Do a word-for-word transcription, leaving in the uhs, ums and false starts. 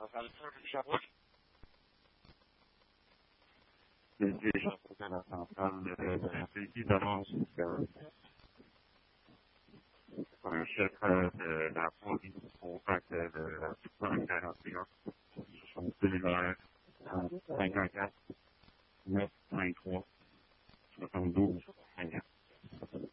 Les gens à la centrale de la Fédération d'annonce un chef de la police au fait de la quarante et un sur son cellulaire cinquante-quatre neuf vingt-trois soixante-douze cinquante.